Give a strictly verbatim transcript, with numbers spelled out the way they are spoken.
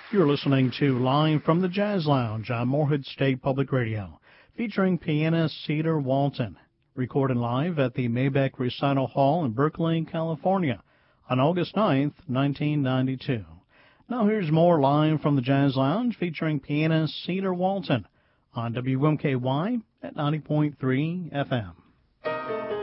You're listening to Live from the Jazz Lounge on Morehead State Public Radio, featuring pianist Cedar Walton, recorded live at the Maybach Recital Hall in Berkeley, California, on August ninth, nineteen ninety-two. Now here's more Live from the Jazz Lounge, featuring pianist Cedar Walton, on W M K Y at ninety point three F M.